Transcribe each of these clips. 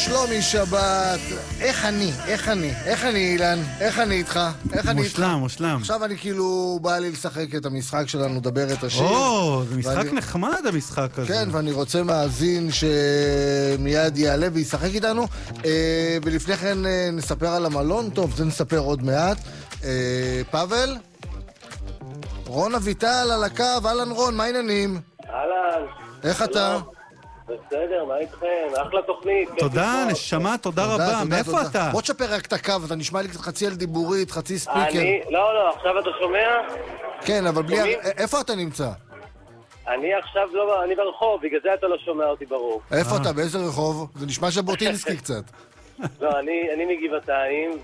שלומי שבת. איך אני אילן? איך אני איתך? מושלם. עכשיו אני כאילו בא לי לשחק את המשחק שלנו, דבר את השיר. זה משחק נחמד המשחק הזה. כן, ואני רוצה מאזין שמיד יעלה וישחק איתנו. ולפני כן נספר על המלון. טוב, זה נספר עוד מעט. פאבל? רון אביטל על הקו. אהלן רון, מה העניינים? אהלן. איך אתה? בסדר, מה איתכם? אחלה תוכנית. תודה, נשמה, תודה רבה. מאיפה אתה? בוא תשפר רק את הקו, אתה נשמע לי חצי על דיבורית, חצי ספיקר. לא, עכשיו אתה שומע? כן, אבל בלי... איפה אתה נמצא? אני עכשיו לא... אני ברחוב, בגלל זה אתה לא שומע אותי ברור. איפה אתה? באיזה רחוב? זה נשמע ז'בוטינסקי קצת. לא, אני מגבעתיים,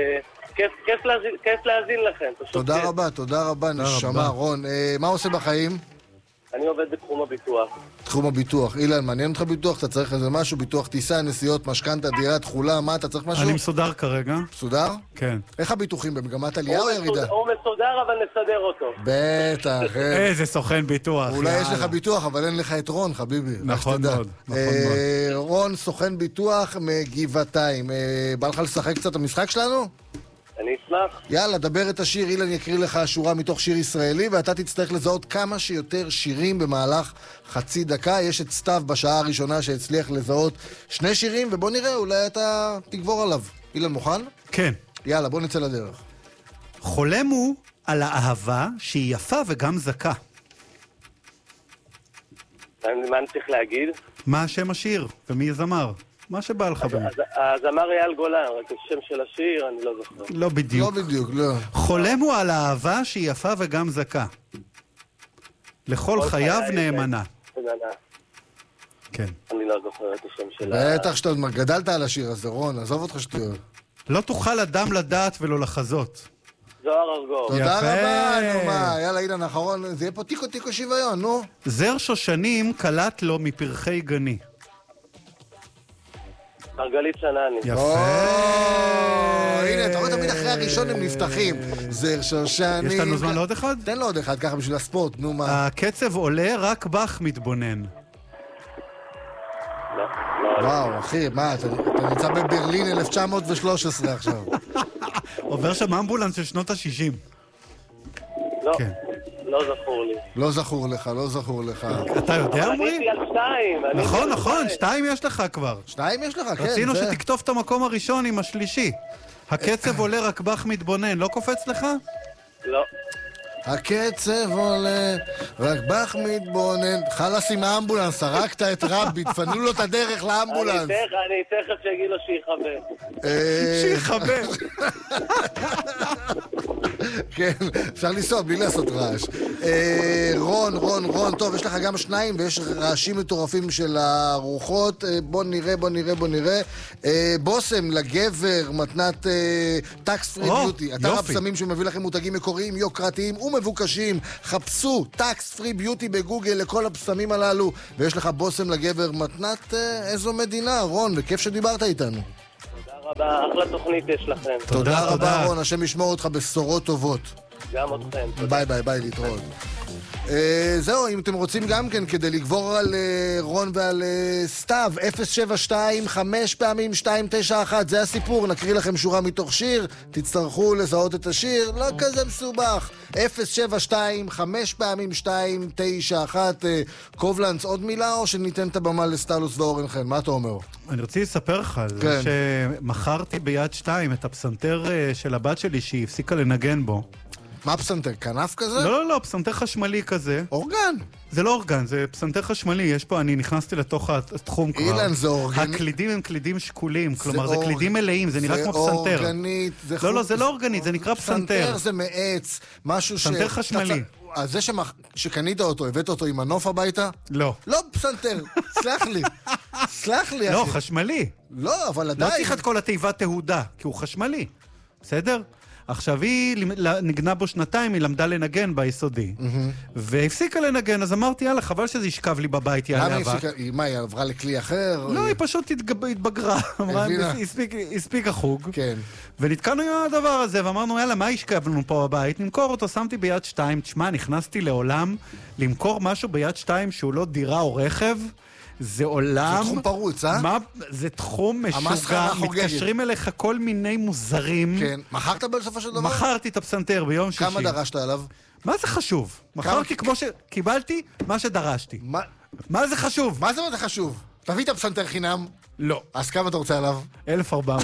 וכיף להאזין לכם. תודה רבה, נשמה. רון, מה עושה בחיים? אני עובד בתחום הביטוח. תחום הביטוח. אילן, מעניין אותך ביטוח? אתה צריך איזה משהו? ביטוח טיסה, נסיעות, משכנתא, דירה, תחולה, מה אתה צריך משהו? אני מסודר כרגע. מסודר? כן. איך הביטוחים? במגמת עלייה או ירידה? הוא מסודר, אבל נסדר אותו. בטח. איזה סוכן ביטוח. אולי יש לך ביטוח, אבל אין לך את רון, חביבי. נכון מאוד. רון, סוכן ביטוח מגבעתיים. בא לך לשחק קצת המשחק שלנו? אני אשמח. יאללה, דבר את השיר, אילן יקריא לך שורה מתוך שיר ישראלי, ואתה תצטרך לזהות כמה שיותר שירים במהלך חצי דקה. יש את סתיו בשעה הראשונה שהצליח לזהות 2 שירים, ובוא נראה, אולי אתה תגבור עליו. אילן מוכן? כן. יאללה, בוא נצא לדרך. חולם הוא על האהבה שהיא יפה וגם זכה. מה אני צריך להגיד? מה השם השיר ומי זמר? מה שבא לך באמת. הזמר אייל גולן, רק השם של השיר, אני לא זוכר. לא בדיוק. חולם הוא על האהבה שהיא יפה וגם זכה. לכל חייו נאמנה. כן. אני לא זוכר את השם של בטח שאתה גדלת על השיר הזה, רון, עזוב אותך שטויות. לא תוכל אדם לדעת ולא לחזות. זוהר ארגוב. תודה רבה, נו מה, יאללה אילן האחרון, זה יהיה פה תיקו שוויון, נו. זר שושנים קלט לו מפרחי גני. מרגלית שנני. יפה. הנה, אתה רואה תמיד אחרי הראשון הם נפתחים. זר שושנים. יש לנו זמן לעוד אחד? תן לו עוד אחד, ככה בשביל הספורט, נו מה. הקצב עולה, רק בך מתבונן. וואו, אחי, מה, אתה נמצא בברלין 1913 עכשיו. עובר שם אמבולנס של שנות ה-60. לא. כן. לא זכור לי. לא זכור לך. אתה יודע, עמרי? אני על 2. נכון, 2 יש לך כבר. 2 יש לך, כן. רצינו שתכתוב את המקום הראשון עם השלישי. הקצב עולה, רק בך מתבונן. לא קופץ לך? לא. הקצב עולה, רק בך מתבונן. חלס עם האמבולנס, הרקת את רבי, תפנו לו את הדרך לאמבולנס. אני תכף שיגיד לו שיחבר. כן, אפשר לנסוע בלי לעשות רעש. רון, טוב, יש לך גם 2 ויש רעשים מטורפים של הרוחות. בוא נראה. בוסם לגבר, מתנת טקס פרי ביוטי. אתר הבשמים שמביא לכם מותגים מקוריים, יוקרתיים ומבוקשים. חפשו טקס פרי ביוטי בגוגל לכל הבשמים הללו. ויש לך בוסם לגבר, מתנת איזו מדינה, רון, וכיף שדיברת איתנו. רבה, אחלה תוכנית יש לכם. תודה רבה רון, השם ישמור אותך בשורות טובות. גם אתכם. ביי, להתראות. זהו, אם אתם רוצים גם כן כדי לגבור על רון ועל סתיו, 072 5 פעמים 291, זה הסיפור. נקריא לכם שורה מתוך שיר, תצטרכו לזהות את השיר, לא כזה מסובך. 072 5 פעמים 291. קובלנץ, עוד מילה או שניתן את הבמה לסטלוס ואורן חן? מה אתה אומר? אני רציתי לספר לך על זה שמכרתי ביד 2 את הפסנתר של הבת שלי שהיא הפסיקה לנגן בו. מה פסנתר? כנף כזה? לא, פסנתר חשמלי כזה. אורגן? זה לא אורגן, זה פסנתר חשמלי. יש פה, אני נכנסתי לתוך התחום כבר. אילן, זה אורגנית. הקלידים הם קלידים שקולים, כלומר זה קלידים מלאים, זה נראה כמו פסנתר. זה אורגנית. לא, זה לא אורגנית, זה נקרא פסנתר. פסנתר זה מעץ, משהו פסנתר חשמלי. אז זה שקנית אותו, הבאת אותו עם מנוף הביתה? לא. לא פסנתר, סלח לי, אחי. לא, חשמלי. לא, אבל עדיין. לא צריך את כל התיבת תהודה, כי הוא חשמלי. בסדר? עכשיו היא נגנה בו 2 היא למדה לנגן ביסודי. והפסיקה לנגן, אז אמרתי, יאללה, חבל שזה ישכב לי בבית, יאללה אבק. מה, היא עברה לכלי אחר? לא, היא פשוט התבגרה. הספיק החוג. כן. ונתקענו עם הדבר הזה, ואמרנו, יאללה, מה ישכב לנו פה בבית? נמכור אותו, שמתי ביד 2. תשמע, נכנסתי לעולם למכור משהו ביד 2 שהוא לא דירה או רכב, זה עולם... זה תחום פרוץ, אה? זה תחום משוגע, המסחרה חוגגת. מתקשרים אליך כל מיני מוזרים. כן. מכרת בסופו של דבר? מכרתי את הפסנתר ביום שישי. כמה דרשת עליו? מה זה חשוב? מכרתי כמו שקיבלתי מה שדרשתי. מה זה חשוב? מה זה חשוב? תביא את הפסנתר חינם. לא. אז כמה אתה רוצה עליו? 1,400.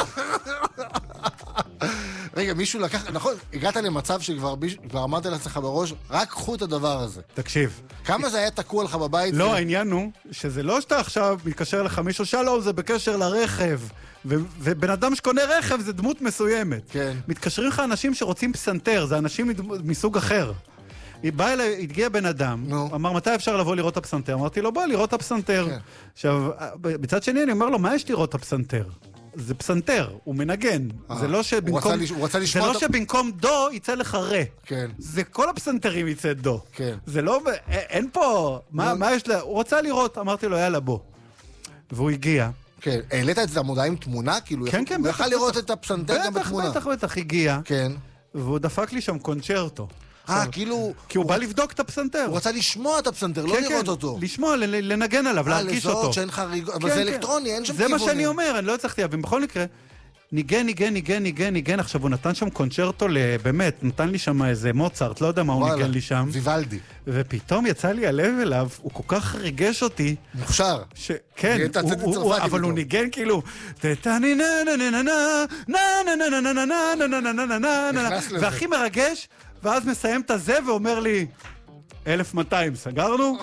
רגע, מישהו לקח... נכון, הגעת למצב שכבר אמרת לעצמך בראש, רק קחו את הדבר הזה. תקשיב. כמה זה היה תקוע לך בבית? לא, העניין הוא שזה לא שאתה עכשיו מתקשר לך מישהו, שלום, זה בקשר לרכב. ובן אדם שקונה רכב זה דמות מסוימת. כן. מתקשרים לך אנשים שרוצים פסנתר, זה אנשים מסוג אחר. בא אליי, התגיע בן אדם, אמר, מתי אפשר לבוא לראות את הפסנתר? אמרתי לו, בוא לראות את הפסנתר. עכשיו, בצד שני אני אומר לו, מה יש לראות את הפסנתר? זה פסנתר, הוא מנגן. זה לא שבמקום דו יצא לך רה. כן. זה כל הפסנתרים יצא דו. כן. זה לא, אין פה, מה יש לה? הוא רוצה לראות, אמרתי לו, יאללה, בוא. והוא הגיע. כן, העלית את זה המודעה עם תמונה? כאילו, כן, כן. הוא יכל לראות את הפסנתר גם בתמונה. בטח, הגיע. כן. והוא דפק לי שם קונצ'רטו. כאילו... כי הוא בא לבדוק את הפסנתר. הוא רצה לשמוע את הפסנתר, לא לראות אותו. לשמוע, לנגן עליו, להרגיש אותו. לזאת שאין חריגות, אבל זה אלקטרוני, אין שם כיוונים. זה מה שאני אומר, אני לא הצלחתי להבין. בכל מקרה, ניגן. עכשיו, הוא נתן שם קונצ'רטו, באמת, נתן לי שם איזה מוצרט, לא יודע מה הוא ניגן לי שם. ויוולדי. ופתאום יצא לי הלב אליו, הוא כל כך ריגש אותי. מוכשר. כן, אבל הוא ניגן כאילו, והכי מרגש, ואז מסיים את הזה ואומר לי, 1,200, סגרנו?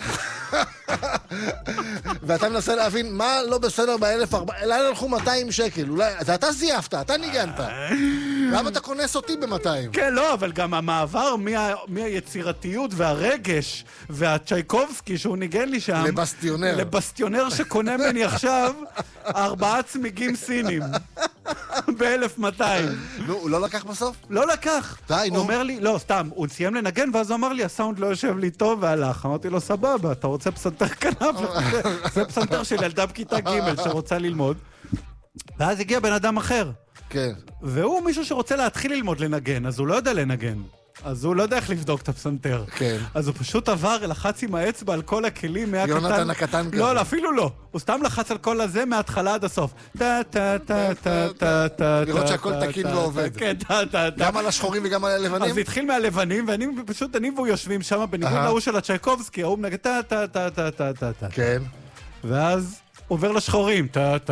ואתה מנסה להבין מה לא בסדר ב-1,400, אולי הלכו 200 שקל, אולי, אתה זייפת, אתה ניגנת. למה אתה כונס אותי ב-200? כן, לא, אבל גם המעבר מהיצירתיות והרגש והצ'ייקובסקי שהוא ניגן לי שם, לבסטיונר שקונה ממני עכשיו 4 צמיגים סינים ב-1,200. נו, הוא לא לקח בסוף? לא לקח. די, נו. הוא אומר לי, לא, סתם, הוא סיים לנגן ואז הוא אמר לי, הסאונד לא יושב לי טוב והלך. אמרתי לו, סבבה, אתה רוצה פסנתר כנף? זה פסנתר של ילדה בכיתה ג' שרוצה ללמוד. ואז הגיע בן אדם אחר. כן. והוא מישהו שרוצה להתחיל ללמוד לנגן, אז הוא לא יודע לנגן. אז הוא לא יודע איך לבדוק את הפסנתר. כן. אז הוא פשוט עבר, לחץ עם האצבע על כל הכלים מהקטן. יונתן הקטן כזה. לא, אפילו לא. הוא סתם לחץ על כל הזה מההתחלה עד הסוף. לראות שהכל תקין ועובד. כן, גם על השחורים וגם על הלבנים? אז התחיל מהלבנים, ואני פשוט, אני והוא יושבים שם, בניגוד להוא של הצ'ייקובסקי, ההוא מנגן כן. ואז עובר לשחורים.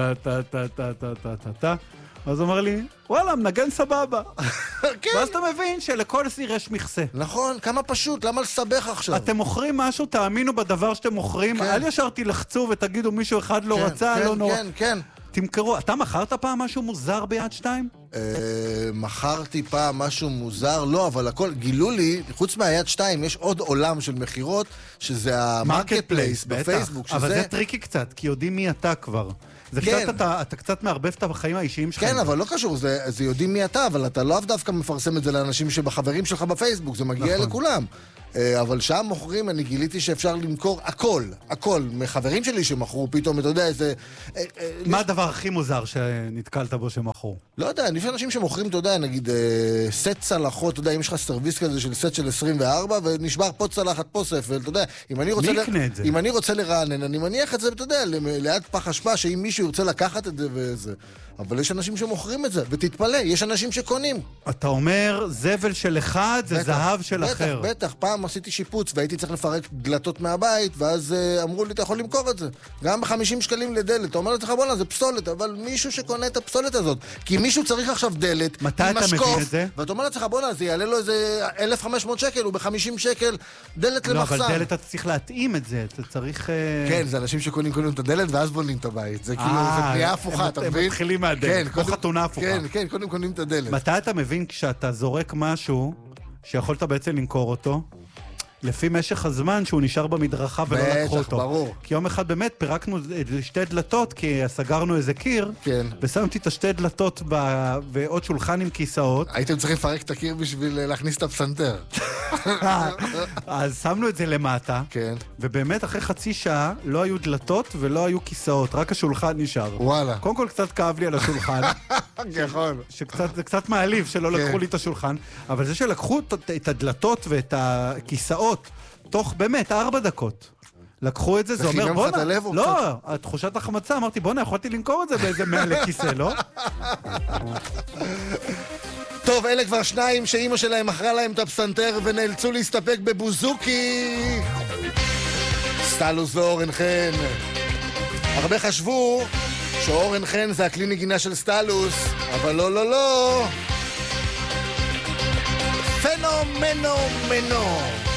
אז הוא אומר לי, וואלה, מנגן סבבה. ואז אתה מבין שלכל סיר יש מכסה. נכון, כמה פשוט, למה לסבך עכשיו? אתם מוכרים משהו, תאמינו בדבר שאתם מוכרים, אל ישר תלחצו ותגידו מישהו אחד לא רצה, לא נורא. כן. תמכרו, אתה מכרת פעם משהו מוזר ביד 2? מכרתי פעם משהו מוזר, לא, אבל הכל, גילו לי, חוץ מהיד 2, יש עוד עולם של מחירות, שזה המרקט פלייס בפייסבוק. אבל זה טריקי קצת, כי יודעים מי אתה כבר. זה קצת, אתה קצת מערבב את החיים האישיים שלך. כן, אבל לא קשור, זה יודעים מי אתה, אבל אתה לא דווקא מפרסם את זה לאנשים שבחברים שלך בפייסבוק, זה מגיע לכולם. אבל שם מוכרים, אני גיליתי שאפשר למכור הכל, מחברים שלי שמכרו פתאום, אתה יודע, איזה... מה הדבר הכי מוזר שנתקלת בו שמכרו? לא יודע, יש אנשים שמוכרים, אתה יודע, נגיד, סט צלחות, אתה יודע, אם יש לך סרוויס כזה של סט של 24, ונשבר פה צלחת, פה ספל, אתה יודע, אם אני רוצה לרענן, אני מניח את זה, אתה יודע, ליד פח אשפה, שאם מישהו ירצה לקחת את זה וזה... אבל יש אנשים שמוכרים את זה, ותתפלא, יש אנשים שקונים. אתה אומר, זבל של אחד זה זהב של אחר. בטח, פעם עשיתי שיפוץ והייתי צריך לפרק דלתות מהבית, ואז אמרו לי, אתה יכול למכור את זה. גם ב50 שקלים לדלת. אתה אומר לך, בוא'נה, זה פסולת, אבל מישהו שקונה את הפסולת הזאת. כי מישהו צריך עכשיו דלת, מתי אתה מבין את זה? ואתה אומר לך, בוא'נה, זה יעלה לו איזה 1,500 שקל, הוא ב50 שקל דלת למחסן. לא, אבל דלת אתה צריך להתאים את זה, אתה צריך... כן, זה אנשים שקונים את הדלת ואז בונים את הבית. זה כאילו, זה פנייה הפוכה, אתה מבין? הם מתחילים מהדלת, כמו חתונה הפוכה. כן, קודם קונים את הדלת. מתי אתה מבין כשאתה זורק משהו שיכולת בעצם למכור אותו, לפי משך הזמן שהוא נשאר במדרכה ולא לקחו אותו. בטח, ברור. כי יום אחד באמת פירקנו שתי דלתות, כי סגרנו איזה קיר, כן. ושמתי את השתי דלתות ועוד שולחן עם כיסאות. הייתם צריכים לפרק את הקיר בשביל להכניס את הפסנתר. אז שמנו את זה למטה, כן. ובאמת אחרי חצי שעה לא היו דלתות ולא היו כיסאות, רק השולחן נשאר. וואלה. קודם כל קצת כאב לי על השולחן. נכון. זה קצת מעליב שלא לקחו לי את השולחן, אבל זה שלקחו את הדלתות ואת הכיסאות, תוך באמת 4 דקות. לקחו את זה, זה אומר, וחימם לך בונה, את הלב או לא, תחושת החמצה, אמרתי, בונה, יכולתי למכור את זה באיזה 100 לכיסא, לא? טוב, אלה כבר שניים שאימא שלהם מכרה להם את הפסנתר ונאלצו להסתפק בבוזוקי. סטלוס ואורן חן. הרבה חשבו שאורן חן זה הכלי נגינה של סטלוס, אבל לא, לא, לא. פנומנומנו.